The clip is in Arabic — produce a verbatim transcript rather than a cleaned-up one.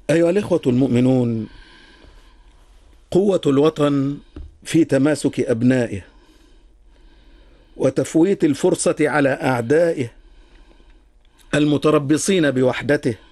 أيها الإخوة المؤمنون، قوة الوطن في تماسك أبنائه وتفويت الفرصة على أعدائه المتربصين بوحدته